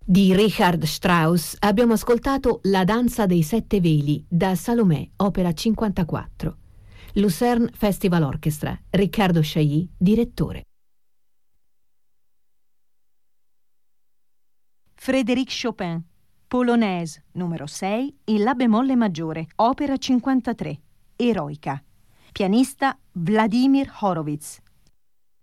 Di Richard Strauss abbiamo ascoltato La danza dei sette veli da Salomè, opera 54. Lucerne Festival Orchestra, Riccardo Chailly, direttore. Frédéric Chopin, Polonaise numero 6 in La bemolle maggiore, opera 53, Eroica. Pianista Vladimir Horowitz.